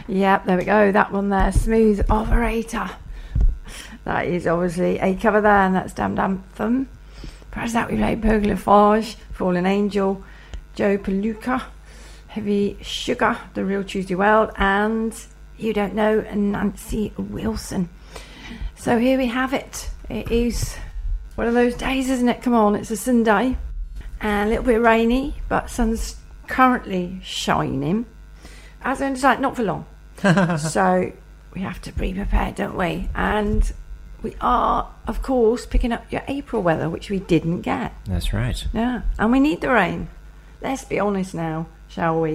Yep, there we go. That one there, Smooth Operator. That is obviously a cover there, and that's Damned Anthem. Perhaps that we played Burglar Fage, Fallen Angel, Joe Palooka, Heavy Sugar, The Real Tuesday World, and You Don't Know, and Nancy Wilson. So here we have it. It is one of those days, isn't it? Come on, it's a Sunday and a little bit rainy, but sun's currently shining. As I understand, not for long. So we have to be prepared, don't we? And we are, of course, picking up your April weather, which we didn't get. That's right. Yeah, and we need the rain. Let's be honest now, shall we?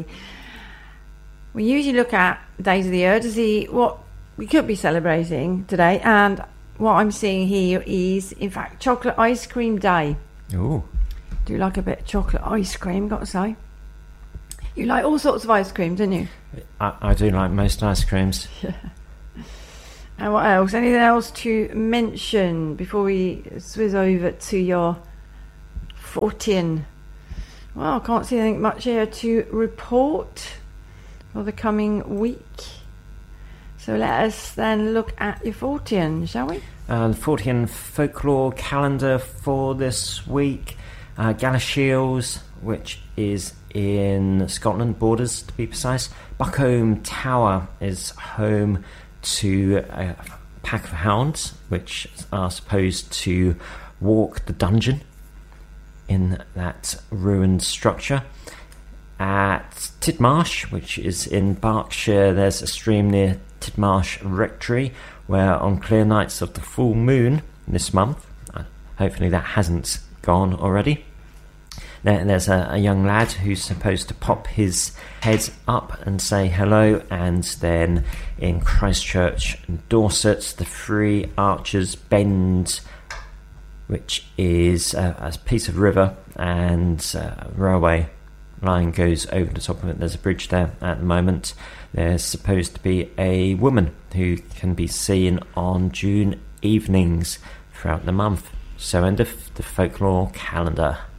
We usually look at days of the year to see what we could be celebrating today, and what I'm seeing here is, in fact, Chocolate Ice Cream Day. Ooh. Do you like a bit of chocolate ice cream, got to say? You like all sorts of ice cream, don't you? I do like most ice creams. Yeah. And what else? Anything else to mention before we swizz over to your 14? Well, I can't see anything much here to report for the coming week. So let us then look at your 14, shall we? The 14 folklore calendar for this week. Galashiels, which is in Scotland, Borders to be precise. Buckholm Tower is home to a pack of hounds, which are supposed to walk the dungeon in that ruined structure. At Tidmarsh, which is in Berkshire, there's a stream near Tidmarsh Rectory, where on clear nights of the full moon this month, hopefully that hasn't gone already, there's a young lad who's supposed to pop his head up and say hello. And then in Christchurch and Dorset, the Three Archers Bend, which is a piece of river, and a railway line goes over the top of it. There's a bridge there at the moment. There's supposed to be a woman who can be seen on June evenings throughout the month. So end of the folklore calendar.